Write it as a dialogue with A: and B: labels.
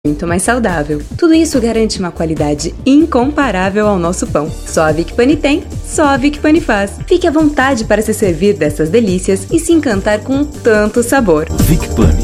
A: muito mais saudável. Tudo isso garante uma qualidade incomparável ao nosso pão. Só a Vicpani tem, só a Vicpani faz. Fique à vontade para se servir dessas delícias e se encantar com tanto sabor.
B: Vicpani,